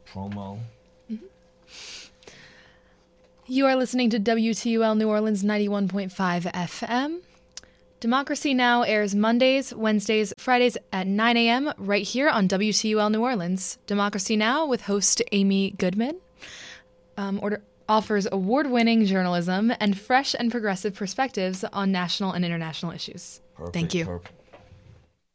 promo. You are listening to WTUL New Orleans 91.5 FM. Democracy Now! Airs Mondays, Wednesdays, Fridays at 9 a.m. right here on WTUL New Orleans. Democracy Now! With host Amy Goodman offers award-winning journalism and fresh and progressive perspectives on national and international issues. Perfect, Thank you. Perfect.